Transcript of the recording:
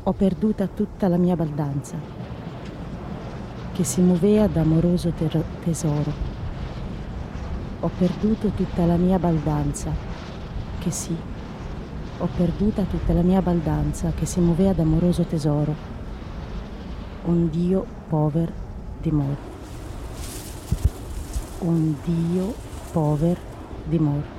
Ho perduta tutta la mia baldanza, che si muoveva d'amoroso tesoro. Ho perduto tutta la mia baldanza, che sì, ho perduta tutta la mia baldanza, che si muoveva d'amoroso tesoro. Un Dio pover d'amor. Un Dio pover d'amor.